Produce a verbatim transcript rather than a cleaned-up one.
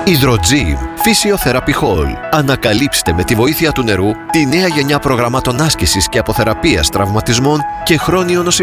Hydrogym Physiotherapy Hall. Ανακαλύψτε με τη βοήθεια του νερού τη νέα γενιά προγραμμάτων άσκησης και αποθεραπείας τραυματισμών και χρόνιων νοσημάτων.